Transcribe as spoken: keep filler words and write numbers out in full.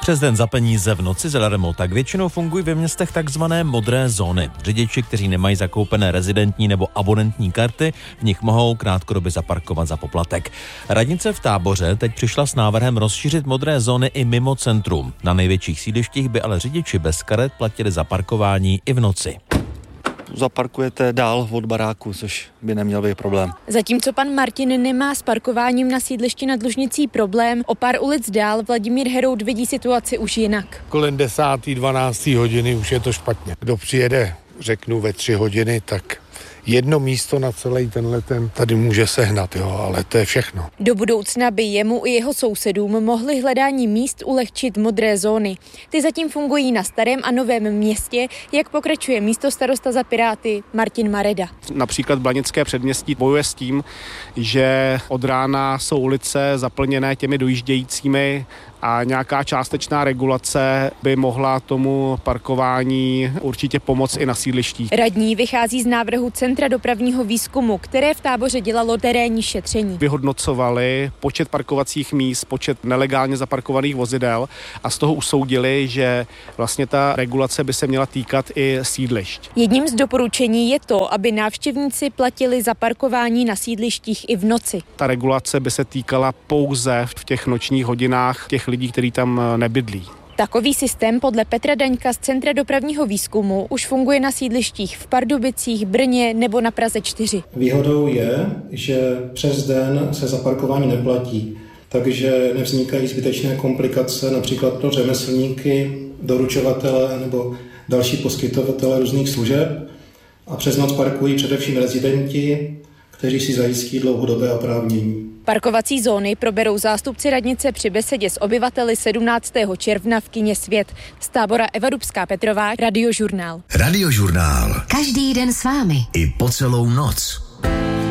Přes den za peníze, v noci zadarmo, tak většinou fungují ve městech takzvané modré zóny. Řidiči, kteří nemají zakoupené rezidentní nebo abonentní karty, v nich mohou krátkodobě zaparkovat za poplatek. Radnice v Táboře teď přišla s návrhem rozšířit modré zóny i mimo centrum. Na největších sídlištích by ale řidiči bez karet platili za parkování i v noci. Zaparkujete dál od baráku, což by neměl být problém. Zatímco pan Martin nemá s parkováním na sídlišti Nad Lužnicí problém, o pár ulic dál Vladimír Herout vidí situaci už jinak. Kolem desáté, dvanácté hodiny už je to špatně. Kdo přijede, řeknu ve tři hodiny, tak jedno místo na celý tenhle ten tady může sehnat, jo, ale to je všechno. Do budoucna by jemu i jeho sousedům mohly hledání míst ulehčit modré zóny. Ty zatím fungují na Starém a Novém Městě, jak pokračuje místostarosta za Piráty Martin Mareda. Například Blanické předměstí bojuje s tím, že od rána jsou ulice zaplněné těmi dojíždějícími a nějaká částečná regulace by mohla tomu parkování určitě pomoct i na sídlištích. Radní vychází z návrhu Centra dopravního výzkumu, které v Táboře dělalo terénní šetření. Vyhodnocovali počet parkovacích míst, počet nelegálně zaparkovaných vozidel a z toho usoudili, že vlastně ta regulace by se měla týkat i sídlišť. Jedním z doporučení je to, aby návštěvníci platili za parkování na sídlištích i v noci. Ta regulace by se týkala pouze v těch nočních hodinách těch lidí, kteří tam nebydlí. Takový systém podle Petra Daňka z Centra dopravního výzkumu už funguje na sídlištích v Pardubicích, Brně nebo na Praze čtyři. Výhodou je, že přes den se za parkování neplatí, takže nevznikají zbytečné komplikace například pro řemeslníky, doručovatele nebo další poskytovatele různých služeb a přes noc parkují především rezidenti, kteří si zajistí dlouhodobé oprávnění. Parkovací zóny proberou zástupci radnice při besedě s obyvateli sedmnáctého června v kině Svět. Z Tábora Eva Dubská Petrová, Radiožurnál. Radiožurnál. Každý den s vámi. I po celou noc.